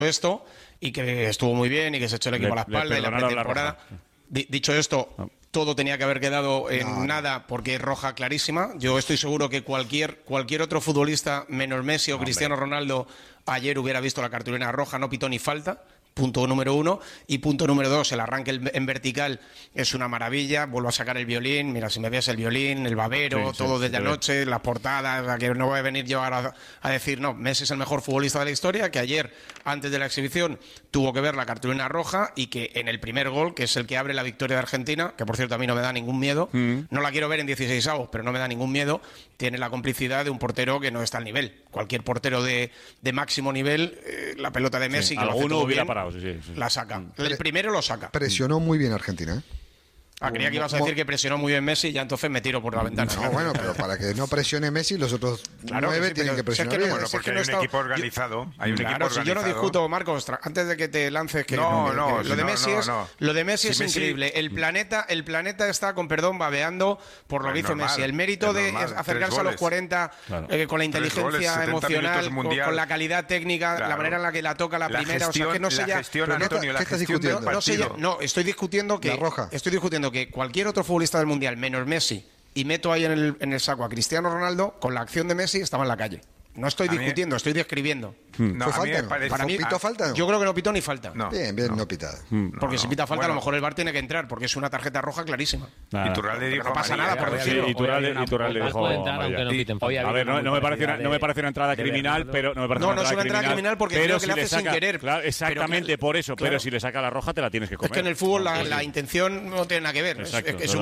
esto y que estuvo muy bien y que se echó el equipo a la espalda y la pretemporada. Dicho esto, todo tenía que haber quedado en nada porque es roja clarísima. Yo estoy seguro que cualquier otro futbolista menos Messi o Cristiano Ronaldo ayer hubiera visto la cartulina roja, no pitó ni falta. Punto número 1. Y punto número 2, el arranque en vertical es una maravilla. Vuelvo a sacar el violín. Mira, si me ves el violín, el babero, todo desde anoche, las portadas, a que no voy a venir yo ahora a decir, no, Messi es el mejor futbolista de la historia, que ayer, antes de la exhibición, tuvo que ver la cartulina roja y que en el primer gol, que es el que abre la victoria de Argentina, que por cierto a mí no me da ningún miedo, no la quiero ver en 16avos, pero no me da ningún miedo, tiene la complicidad de un portero que no está al nivel. Cualquier portero de máximo nivel, la pelota de Messi, que alguno lo hubiera bien, parado. Sí. La saca. El primero lo saca. Presionó muy bien Argentina, ¿eh? Creía que ibas a decir que presionó muy bien Messi y ya entonces me tiro por la ventana. No, bueno, pero para que no presione Messi, los otros 9 tienen que presionar bien. Bueno, porque hay un equipo organizado. Hay un equipo organizado. Si yo no discuto, Marcos, antes de que te lances, que lo de Messi es increíble. El planeta está, con perdón, babeando por lo que hizo Messi. El mérito de acercarse a los 40 con la inteligencia emocional, con la calidad técnica, la manera en la que la toca la primera. O sea, que no sé ya. ¿Qué estás discutiendo? No, estoy discutiendo que. La roja. Estoy discutiendo que cualquier otro futbolista del Mundial, menos Messi, y meto ahí en el saco a Cristiano Ronaldo, con la acción de Messi estaba en la calle. No estoy discutiendo, estoy describiendo. No, ¿fue falta? ¿Para mí pitó falta? ¿No? Yo creo que no pitó ni falta. Bien, no pitada. Porque si pita falta, a lo mejor el VAR tiene que entrar, porque es una tarjeta roja clarísima. Iturralde dijo no pasa nada por decirlo. Iturralde dijo amarilla. A ver, no me parece una entrada criminal, pero no es una entrada criminal porque creo que le hace sin querer. Claro, exactamente por eso, pero si le saca la roja te la tienes que comer. Es que en el fútbol la intención no tiene nada que ver. Es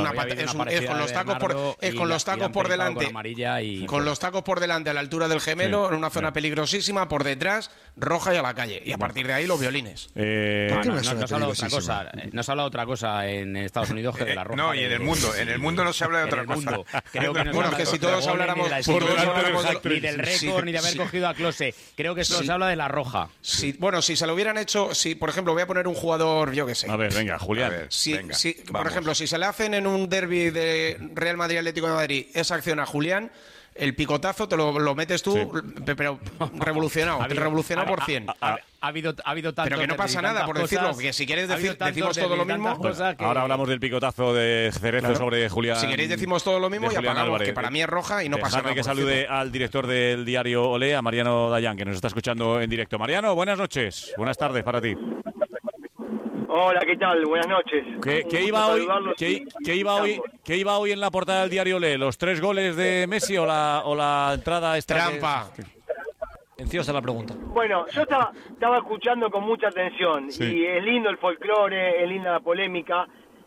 con los tacos por delante. Con los tacos por delante a la altura del gemelo, en una zona peligrosísima, por detrás, roja y a la calle. Y a partir de ahí los violines. No se habla de otra cosa. No se habla de otra cosa en Estados Unidos que de la roja. No, y en el mundo. En el mundo no se habla de otra cosa. Creo que bueno, es que si todos habláramos ni del récord, ni de haber cogido a Klose. Creo que solo se habla de la roja. Bueno, si se lo hubieran hecho, por ejemplo, voy a poner un jugador, yo qué sé. A ver, venga, Julián. Por ejemplo, si se le hacen en un derbi de Real Madrid-Atlético de Madrid esa acción a Julián, el picotazo te lo metes tú, pero revolucionado, por 100. Ha habido tanto. Pero que no pasa nada por decirlo, que si quieres decimos todo lo mismo. Ahora hablamos del picotazo de Cerezo sobre Julián. Si queréis decimos todo lo mismo y apagamos, que para mí es roja y no pasa nada. Que salude al director del diario Olé, a Mariano Dayan, que nos está escuchando en directo. Mariano, buenas noches, buenas tardes para ti. Hola, ¿qué tal? Buenas noches. ¿Qué iba hoy en la portada del diario Olé? ¿Los 3 goles de Messi o la entrada esta? Trampa. Enciosa la pregunta. Bueno, yo estaba escuchando con mucha atención y es lindo el folclore, es linda la polémica.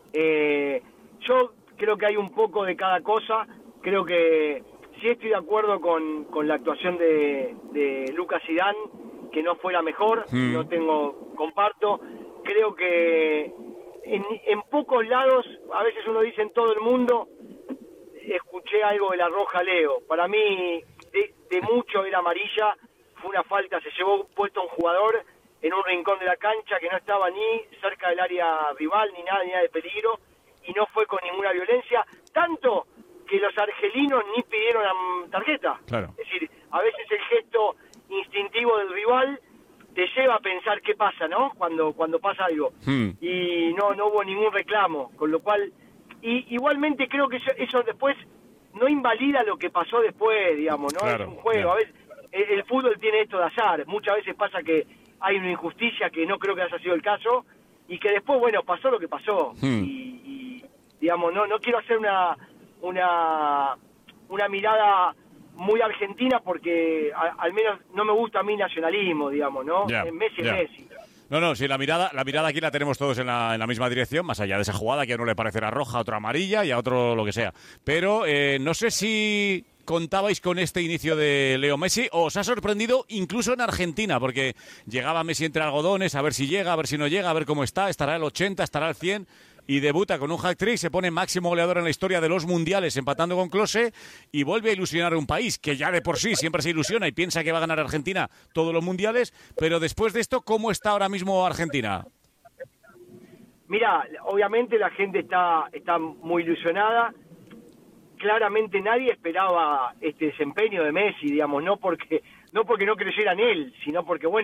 Yo creo que hay un poco de cada cosa. Creo que sí estoy de acuerdo con la actuación de Lucas Zidane, que no fue la mejor. Comparto. Creo que en pocos lados, a veces uno dice en todo el mundo, escuché algo de la roja Leo. Para mí, de mucho era amarilla, fue una falta, se llevó puesto a un jugador en un rincón de la cancha que no estaba ni cerca del área rival, ni nada de peligro, y no fue con ninguna violencia, tanto que los argelinos ni pidieron la tarjeta. Claro. Es decir, a veces el gesto instintivo del rival te lleva a pensar qué pasa, ¿no? Cuando pasa algo. Y no hubo ningún reclamo, con lo cual... igualmente creo que eso después no invalida lo que pasó después, digamos, ¿no? Claro, es un juego. A veces el fútbol tiene esto de azar. Muchas veces pasa que hay una injusticia que no creo que haya sido el caso y que después, bueno, pasó lo que pasó. Y digamos, no quiero hacer una mirada muy argentina porque al menos no me gusta a mí nacionalismo, digamos, ¿no? Messi es Messi. No, si la mirada aquí la tenemos todos en la misma dirección, más allá de esa jugada que a uno le parecerá roja, a otro amarilla y a otro lo que sea. Pero no sé si contabais con este inicio de Leo Messi o os ha sorprendido incluso en Argentina, porque llegaba Messi entre algodones, a ver si llega, a ver si no llega, a ver cómo está, estará el 80, estará el 100... y debuta con un hat-trick, se pone máximo goleador en la historia de los mundiales empatando con Klose y vuelve a ilusionar a un país que ya de por sí siempre se ilusiona y piensa que va a ganar Argentina todos los mundiales, pero después de esto, ¿cómo está ahora mismo Argentina? Mira, obviamente la gente está muy ilusionada. Claramente nadie esperaba este desempeño de Messi, digamos, no porque no creyera en él, sino porque, bueno,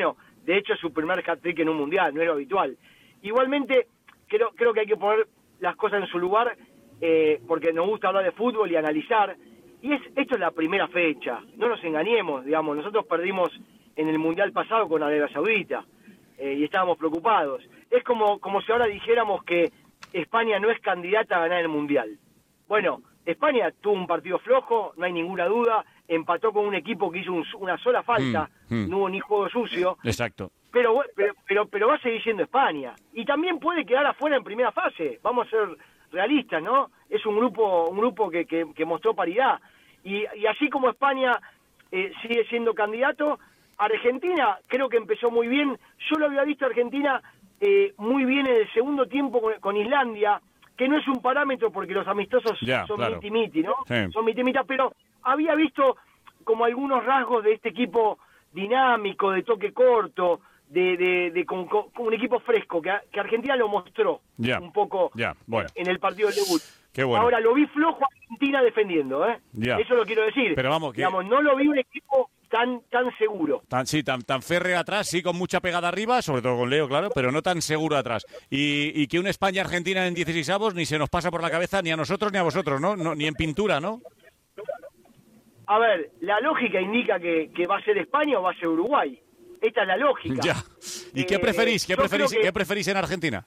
De hecho, es su primer hat-trick en un mundial, no es lo habitual. Igualmente, creo que hay que poner las cosas en su lugar, porque nos gusta hablar de fútbol y analizar. Y esto es la primera fecha, no nos engañemos, digamos. Nosotros perdimos en el mundial pasado con Arabia Saudita y estábamos preocupados. Es como si ahora dijéramos que España no es candidata a ganar el mundial. Bueno, España tuvo un partido flojo, no hay ninguna duda, empató con un equipo que hizo una sola falta, no hubo ni juego sucio. Exacto. Pero va a seguir siendo España. Y también puede quedar afuera en primera fase, vamos a ser realistas, ¿no? Es un grupo que mostró paridad. Y así como España sigue siendo candidato, Argentina creo que empezó muy bien. Yo lo había visto a Argentina muy bien en el segundo tiempo con Islandia, que no es un parámetro porque los amistosos son claro. miti-miti, ¿no? Sí. Son miti-miti, pero había visto como algunos rasgos de este equipo dinámico, de toque corto, con un equipo fresco, que Argentina lo mostró un poco en el partido del debut. Qué bueno. Ahora, lo vi flojo a Argentina defendiendo, eso lo quiero decir. Pero vamos, digamos, no lo vi un equipo tan seguro. Tan férreo atrás, sí, con mucha pegada arriba, sobre todo con Leo, claro, pero no tan seguro atrás. Y que una España-Argentina en 16avos ni se nos pasa por la cabeza ni a nosotros ni a vosotros, ¿no? Ni en pintura, ¿no? A ver, la lógica indica que va a ser España o va a ser Uruguay. Esta es la lógica. Ya. ¿Y qué preferís? ¿Qué preferís en Argentina?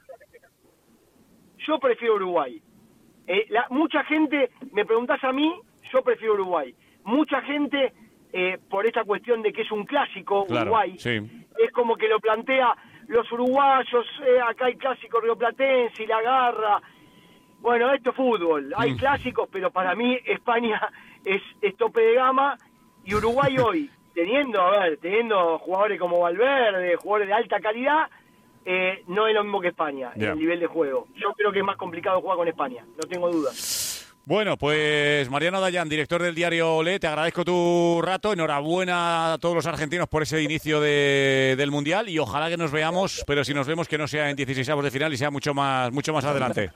Yo prefiero Uruguay. Mucha gente, me preguntás a mí, yo prefiero Uruguay. Mucha gente, por esta cuestión de que es un clásico, claro, Uruguay, sí. Es como que lo plantea los uruguayos, acá hay clásico rioplatense y la garra. Bueno, esto es fútbol, hay clásicos, pero para mí España es tope de gama, y Uruguay hoy, teniendo jugadores como Valverde, jugadores de alta calidad, no es lo mismo que España en el nivel de juego. Yo creo que es más complicado jugar con España, no tengo dudas. Bueno, pues Mariano Dayan, director del diario Olé, te agradezco tu rato. Enhorabuena a todos los argentinos por ese inicio del Mundial, y ojalá que nos veamos, pero si nos vemos que no sea en 16avos de final y sea mucho más adelante.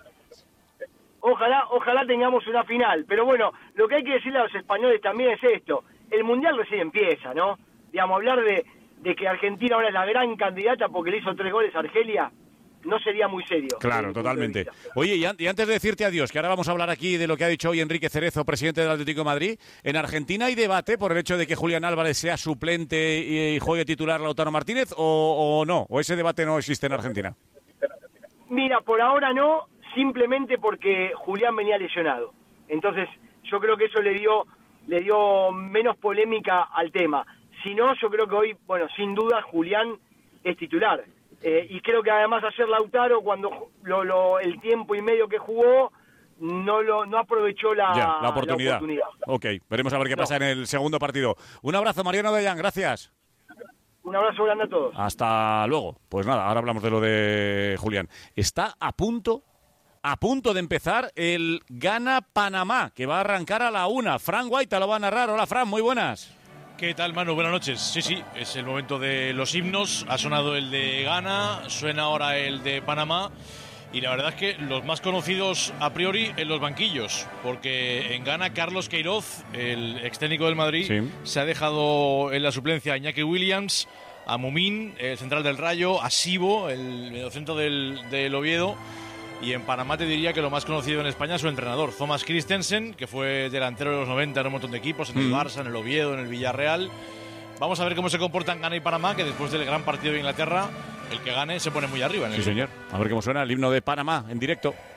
Ojalá tengamos una final, pero bueno, lo que hay que decirle a los españoles también es esto: el Mundial recién empieza, ¿no? Digamos, hablar de que Argentina ahora es la gran candidata porque le hizo 3 goles a Argelia no sería muy serio. Claro, totalmente. Oye, y antes de decirte adiós, que ahora vamos a hablar aquí de lo que ha dicho hoy Enrique Cerezo, presidente del Atlético de Madrid, ¿en Argentina hay debate por el hecho de que Julián Álvarez sea suplente y juegue titular Lautaro Martínez, o no? ¿O ese debate no existe en Argentina? Mira, por ahora no, simplemente porque Julián venía lesionado. Entonces, yo creo que eso le dio menos polémica al tema. Si no, yo creo que hoy, bueno, sin duda Julián es titular. Y creo que además ayer Lautaro, cuando el tiempo y medio que jugó, no aprovechó la oportunidad. Ok, veremos a ver qué pasa en el segundo partido. Un abrazo, Mariano Dayan, gracias. Un abrazo grande a todos. Hasta luego. Pues nada, ahora hablamos de lo de Julián. Está a punto de empezar el Ghana-Panamá, que va a arrancar a la 1. Fran Guaita lo va a narrar. Hola, Fran, muy buenas. ¿Qué tal, Manu? Buenas noches. Sí, es el momento de los himnos. Ha sonado el de Ghana, suena ahora el de Panamá. Y la verdad es que los más conocidos a priori en los banquillos. Porque en Ghana, Carlos Queiroz, el ex técnico del Madrid, se ha dejado en la suplencia a Iñaki Williams, a Mumín, el central del Rayo, a Sibo, el mediocentro del Oviedo. Y en Panamá te diría que lo más conocido en España es su entrenador, Thomas Christensen, que fue delantero de los 90 en un montón de equipos, en el Barça, en el Oviedo, en el Villarreal. Vamos a ver cómo se comportan Ghana y Panamá, que después del gran partido de Inglaterra, el que gane se pone muy arriba. Sí, señor. A ver cómo suena el himno de Panamá en directo.